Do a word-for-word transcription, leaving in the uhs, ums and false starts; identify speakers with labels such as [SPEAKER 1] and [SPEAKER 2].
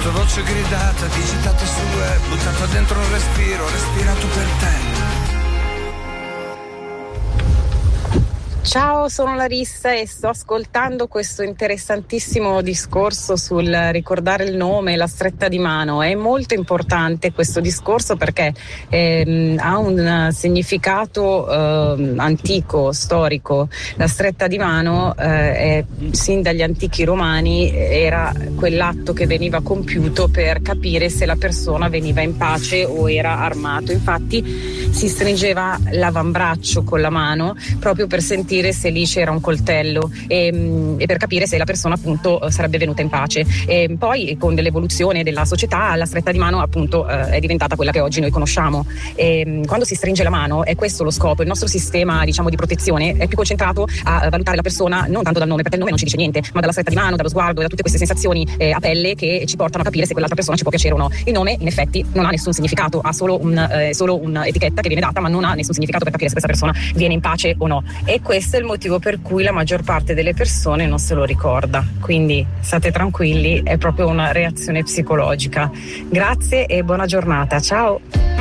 [SPEAKER 1] sottovoce gridata, digitata sul web, buttata dentro un respiro, respirato per te.
[SPEAKER 2] Ciao, sono Larissa e sto ascoltando questo interessantissimo discorso sul ricordare il nome, la stretta di mano. È molto importante questo discorso perché ehm, ha un significato ehm, antico, storico. La stretta di mano, eh, è, sin dagli antichi romani, era quell'atto che veniva compiuto per capire se la persona veniva in pace o era armato. Infatti si stringeva l'avambraccio con la mano proprio per sentire se lì c'era un coltello e, e per capire se la persona appunto sarebbe venuta in pace. E poi con l'evoluzione della società la stretta di mano appunto eh, è diventata quella che oggi noi conosciamo. E, quando si stringe la mano è questo lo scopo. Il nostro sistema, diciamo, di protezione è più concentrato a valutare la persona non tanto dal nome, perché il nome non ci dice niente, ma dalla stretta di mano, dallo sguardo, da tutte queste sensazioni eh, a pelle che ci portano a capire se quell'altra persona ci può piacere o no. Il nome in effetti non ha nessun significato, ha solo, un, eh, solo un'etichetta che viene data, ma non ha nessun significato per capire se questa persona viene in pace o no. E questo è il motivo per cui la maggior parte delle persone non se lo ricorda. Quindi state tranquilli, è proprio una reazione psicologica. Grazie e buona giornata, ciao.